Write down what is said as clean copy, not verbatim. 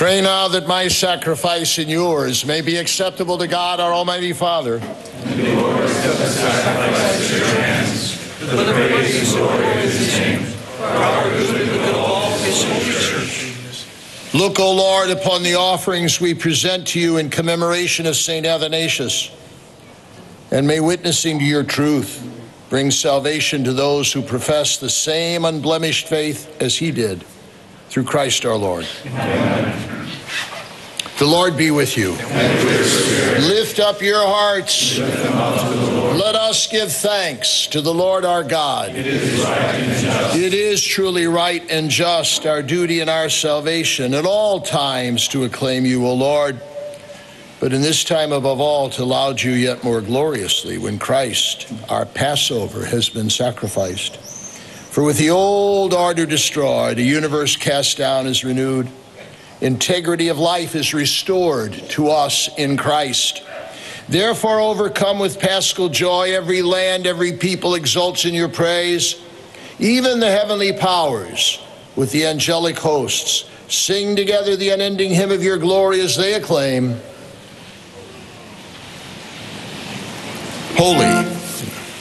Pray now that my sacrifice and yours may be acceptable to God, our Almighty Father. May the Lord accept the sacrifice at your hands, for the praise and glory of his name, for our good and the good of all his holy church. Look, O Lord, upon the offerings we present to you in commemoration of St. Athanasius, and may witnessing to your truth bring salvation to those who profess the same unblemished faith as he did, through Christ our Lord. Amen. The Lord be with you. And with your spirit. Lift up your hearts. Lift them up to the Lord. Let us give thanks to the Lord our God. It is right and just. It is truly right and just, our duty and our salvation, at all times to acclaim you, O Lord, but in this time above all to laud you yet more gloriously when Christ, our Passover, has been sacrificed. For with the old order destroyed, a universe cast down is renewed. Integrity of life is restored to us in Christ. Therefore, overcome with paschal joy, every land, every people exults in your praise. Even the heavenly powers with the angelic hosts sing together the unending hymn of your glory as they acclaim, Holy,